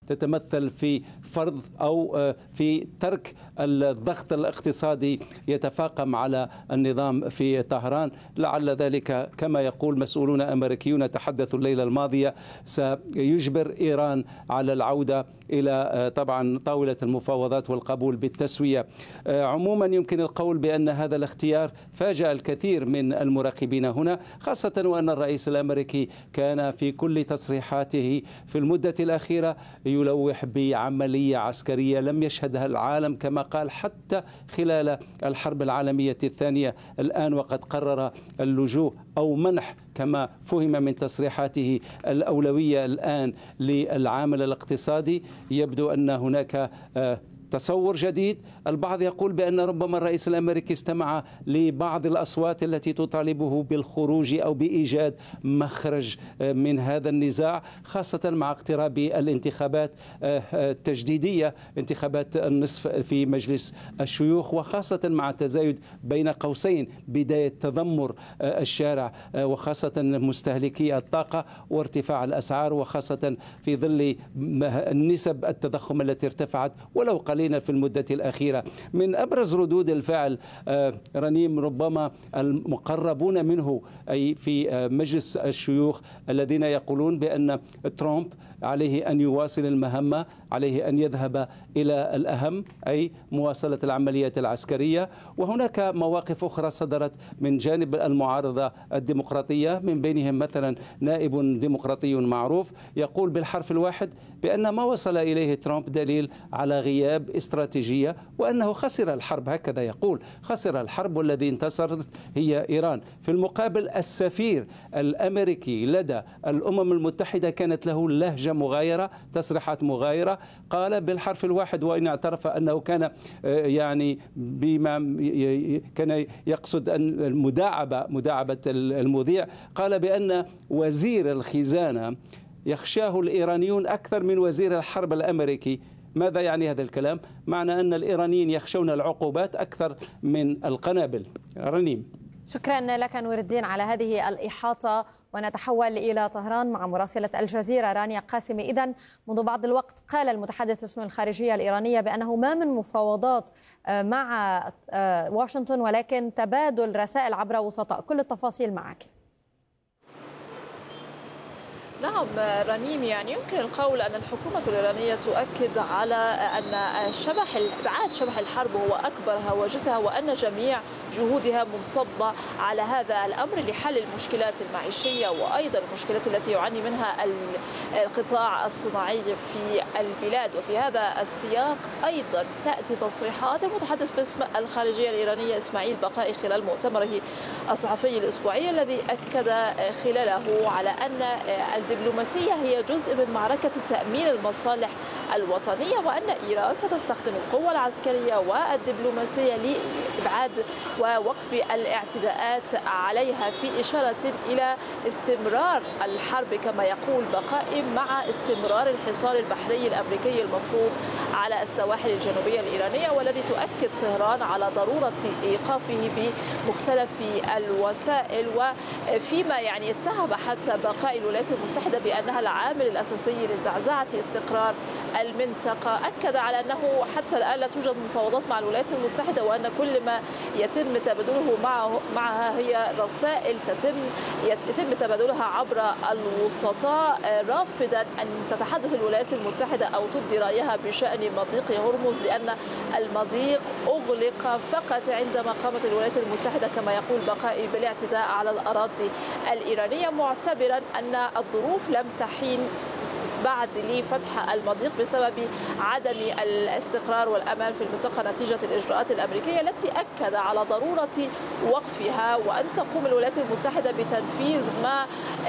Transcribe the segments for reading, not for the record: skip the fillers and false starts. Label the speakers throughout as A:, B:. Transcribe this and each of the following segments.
A: تتمثل في فرض أو في ترك الضغط الاقتصادي يتفاقم على النظام في طهران. لعل ذلك كما يقول مسؤولون أمريكيون تحدثوا الليلة الماضية سيجبر إيران على العودة إلى طبعا طاولة المفاوضات والقبول بالتسوية. عموما يمكن القول بأن هذا الاختيار فاجأ الكثير من المراقبين هنا، خاصة وأن الرئيس الأمريكي كان في كل تصريحاته في المدة الأخيرة يلوح بعملية عسكرية لم يشهدها العالم كما قال حتى خلال الحرب العالمية الثانية. الآن وقد قرر اللجوء أو منح كما فهم من تصريحاته الأولوية الآن للعامل الاقتصادي. يبدو أن هناك تصور جديد. البعض يقول بأن ربما الرئيس الأمريكي استمع لبعض الأصوات التي تطالبه بالخروج أو بإيجاد مخرج من هذا النزاع، خاصة مع اقتراب الانتخابات التجديدية، انتخابات النصف في مجلس الشيوخ، وخاصة مع تزايد بين قوسين بداية تذمر الشارع وخاصة مستهلكي الطاقة وارتفاع الأسعار، وخاصة في ظل نسب التضخم التي ارتفعت ولو قليلا في المدة الأخيرة. من أبرز ردود الفعل رنيم ربما المقربون منه أي في مجلس الشيوخ الذين يقولون بأن ترامب عليه أن يواصل المهمة، عليه أن يذهب إلى الأهم أي مواصلة العملية العسكرية. وهناك مواقف أخرى صدرت من جانب المعارضة الديمقراطية، من بينهم مثلا نائب ديمقراطي معروف يقول بالحرف الواحد بأن ما وصل إليه ترامب دليل على غياب استراتيجية وأنه خسر الحرب، هكذا يقول خسر الحرب والذي انتصرت هي إيران. في المقابل السفير الأمريكي لدى الأمم المتحدة كانت له لهجة مغايرة، تصريحات مغايرة، قال بالحرف الواحد وإن اعترف أنه كان يعني بما كان يقصد أن مداعبة المذيع، قال بأن وزير الخزانة يخشاه الإيرانيون أكثر من وزير الحرب الأمريكي. ماذا يعني هذا الكلام؟ معنى أن الإيرانيين يخشون العقوبات أكثر من القنابل. رنيم،
B: شكرا لك نور الدين على هذه الإحاطة، ونتحول إلى طهران مع مراسلة الجزيرة رانيا قاسمي. إذن منذ بعض الوقت قال المتحدث باسم الخارجية الإيرانية بأنه ما من مفاوضات مع واشنطن ولكن تبادل رسائل عبر وسطاء. كل التفاصيل معك.
C: نعم رنيم، يعني يمكن القول أن الحكومة الإيرانية تؤكد على أن إبعاد شبح الحرب هو أكبر هواجسها، وأن جميع جهودها منصبة على هذا الأمر لحل المشكلات المعيشية وأيضا المشكلات التي يعاني منها القطاع الصناعي في البلاد. وفي هذا السياق أيضا تأتي تصريحات المتحدث باسم الخارجية الإيرانية إسماعيل بقائي خلال مؤتمره الصحفي الأسبوعي، الذي أكد خلاله على أن الدبلوماسية هي جزء من معركة تأمين المصالح الوطنية، وأن إيران ستستخدم القوة العسكرية والدبلوماسية لإبعاد ووقف الاعتداءات عليها، في إشارة إلى استمرار الحرب كما يقول بقائي مع استمرار الحصار البحري الأمريكي المفروض على السواحل الجنوبية الإيرانية، والذي تؤكد طهران على ضرورة إيقافه بمختلف الوسائل. وفيما يعني اتهم حتى بقاء الولايات المتحدة بأنها العامل الأساسي لزعزعة استقرار المنطقة، أكد على أنه حتى الآن لا توجد مفاوضات مع الولايات المتحدة، وأن كل ما يتم تبادله معها هي رسائل يتم تبادلها عبر الوسطاء، رافضا أن تتحدث الولايات المتحدة أو تبدي رأيها بشأن مضيق هرمز، لأن المضيق أغلق فقط عندما قامت الولايات المتحدة كما يقول بقائي بالاعتداء على الأراضي الإيرانية، معتبرا أن الظروف لم تحين بعد لفتح المضيق بسبب عدم الاستقرار والأمان في المنطقة نتيجة الإجراءات الأمريكية التي أكد على ضرورة وقفها، وأن تقوم الولايات المتحدة بتنفيذ ما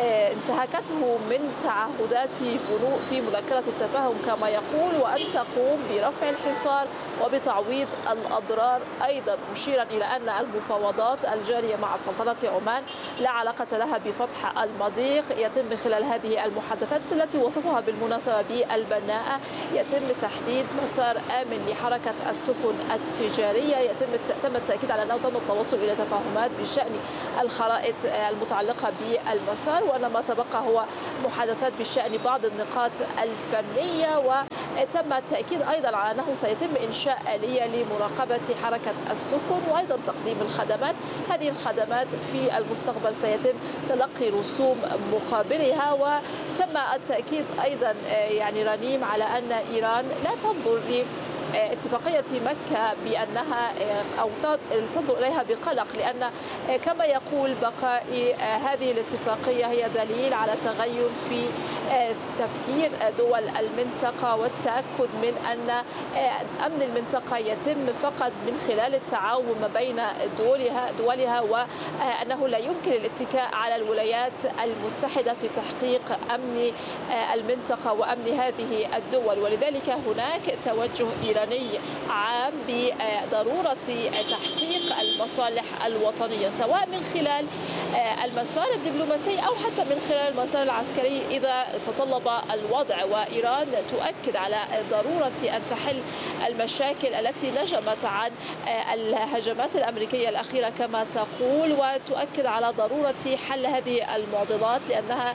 C: انتهكته من تعهدات في مذكرة التفاهم كما يقول، وأن تقوم برفع الحصار وبتعويض الأضرار، أيضا مشيرا إلى أن المفاوضات الجارية مع سلطنة عمان لا علاقة لها بفتح المضيق، يتم خلال هذه المحادثات التي وصفها المتعلقة بالمناسبة بالبناءة، يتم تحديد مسار آمن لحركة السفن التجارية، تم التأكيد على أنه تم التوصل إلى تفاهمات بشأن الخرائط المتعلقة بالمسار، وأن ما تبقى هو محادثات بشأن بعض النقاط الفنية، وتم التأكيد أيضا على أنه سيتم إنشاء آلية لمراقبة حركة السفن وأيضا تقديم الخدمات. هذه الخدمات في المستقبل سيتم تلقي رسوم مقابلها. وتم التأكيد أيضا يعني رنيم على أن إيران لا تنظر اتفاقية مكة بأنها أو تنظر إليها بقلق، لأن كما يقول بقاء هذه الاتفاقية هي دليل على تغير في تفكير دول المنطقة والتأكد من أن أمن المنطقة يتم فقط من خلال التعاون ما بين دولها وأنه لا يمكن الاتكاء على الولايات المتحدة في تحقيق أمن المنطقة وأمن هذه الدول. ولذلك هناك توجه إيراني عام بضرورة تحقيق المصالح الوطنية، سواء من خلال المسار الدبلوماسي أو حتى من خلال المسار العسكري إذا تطلب الوضع. وإيران تؤكد على ضرورة أن تحل المشاكل التي نجمت عن الهجمات الأمريكية الأخيرة كما تقول، وتؤكد على ضرورة حل هذه المعضلات لأنها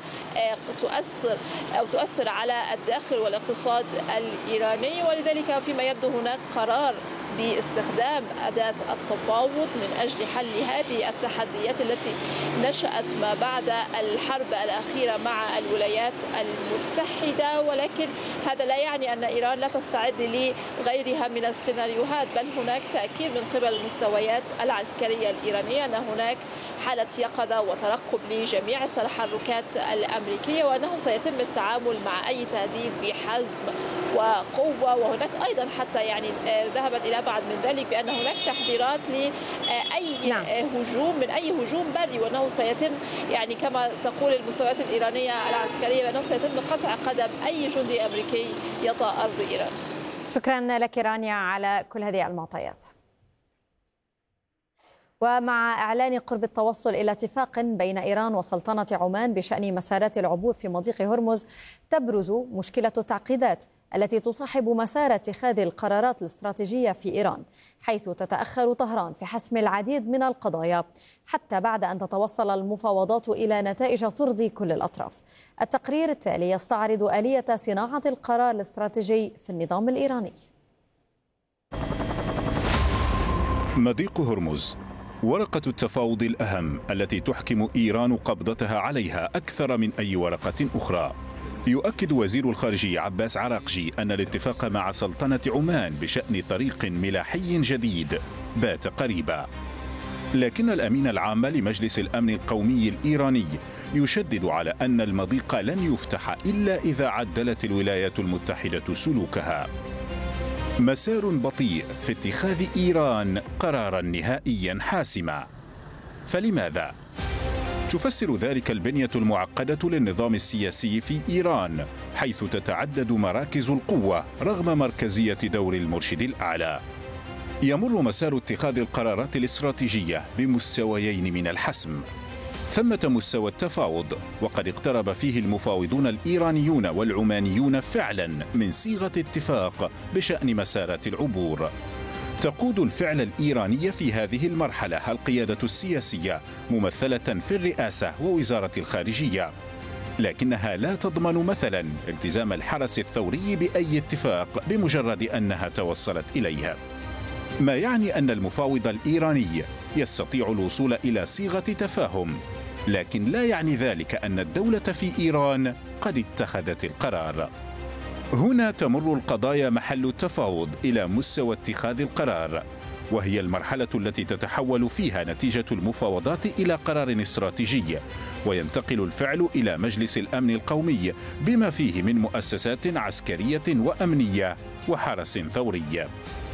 C: تؤثر على الداخل والاقتصاد الإيراني. ولذلك فيما يبدو هناك قرار باستخدام أداة التفاوض من أجل حل هذه التحديات التي نشأت ما بعد الحرب الأخيرة مع الولايات المتحدة. ولكن هذا لا يعني أن إيران لا تستعد لغيرها من السيناريوهات، بل هناك تأكيد من قبل المستويات العسكرية الإيرانية أن هناك حالة يقظة وترقب لجميع التحركات الأمريكية، وأنه سيتم التعامل مع أي تهديد بحزم وقوة. وهناك أيضا حتى يعني ذهبت إلى بعد من ذلك بأن هناك تحذيرات لأي هجوم من أي هجوم بري، وأنه سيتم يعني كما تقول المستويات الإيرانية العسكرية بأنه سيتم قطع قدم أي جندي أمريكي يطأ أرض إيران.
B: شكرا لك رانيا على كل هذه المعطيات. ومع إعلان قرب التوصل إلى اتفاق بين إيران وسلطنة عمان بشأن مسارات العبور في مضيق هرمز، تبرز مشكلة التعقيدات التي تصاحب مسار اتخاذ القرارات الاستراتيجية في إيران، حيث تتأخر طهران في حسم العديد من القضايا حتى بعد أن تتوصل المفاوضات إلى نتائج ترضي كل الأطراف. التقرير التالي يستعرض آلية صناعة القرار الاستراتيجي في النظام الإيراني.
D: مضيق هرمز، ورقة التفاوض الأهم التي تحكم إيران قبضتها عليها أكثر من أي ورقة أخرى. يؤكد وزير الخارجية عباس عراقجي أن الاتفاق مع سلطنة عمان بشأن طريق ملاحي جديد بات قريبا، لكن الأمين العام لمجلس الأمن القومي الإيراني يشدد على أن المضيق لن يفتح إلا إذا عدلت الولايات المتحدة سلوكها. مسار بطيء في اتخاذ إيران قرارا نهائيا حاسما. فلماذا؟ تفسر ذلك البنية المعقدة للنظام السياسي في إيران، حيث تتعدد مراكز القوة رغم مركزية دور المرشد الأعلى. يمر مسار اتخاذ القرارات الاستراتيجية بمستويين من الحسم. ثمة مستوى التفاوض، وقد اقترب فيه المفاوضون الإيرانيون والعمانيون فعلا من صيغة اتفاق بشأن مسارات العبور. تقود الفعل الإيراني في هذه المرحلة القيادة السياسية ممثلة في الرئاسة ووزارة الخارجية، لكنها لا تضمن مثلا التزام الحرس الثوري بأي اتفاق بمجرد أنها توصلت إليه، ما يعني أن المفاوض الإيراني يستطيع الوصول إلى صيغة تفاهم، لكن لا يعني ذلك أن الدولة في إيران قد اتخذت القرار. هنا تمر القضايا محل التفاوض إلى مستوى اتخاذ القرار، وهي المرحلة التي تتحول فيها نتيجة المفاوضات إلى قرار استراتيجي، وينتقل الفعل إلى مجلس الأمن القومي بما فيه من مؤسسات عسكرية وأمنية وحرس ثوري.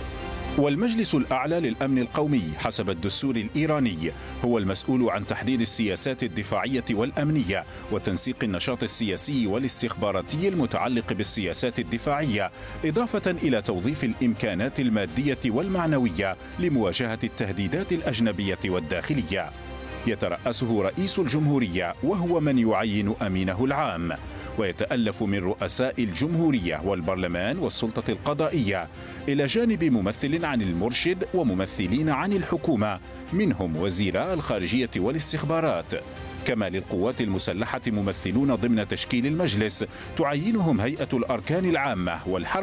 D: والمجلس الأعلى للأمن القومي حسب الدستور الإيراني هو المسؤول عن تحديد السياسات الدفاعية والأمنية وتنسيق النشاط السياسي والاستخباراتي المتعلق بالسياسات الدفاعية، إضافة إلى توظيف الإمكانات المادية والمعنوية لمواجهة التهديدات الأجنبية والداخلية. يترأسه رئيس الجمهورية وهو من يعين أمينه العام، ويتألف من رؤساء الجمهورية والبرلمان والسلطة القضائية، إلى جانب ممثل عن المرشد وممثلين عن الحكومة منهم وزيرا الخارجية والاستخبارات. كما للقوات المسلحة ممثلون ضمن تشكيل المجلس تعينهم هيئة الأركان العامة والحرب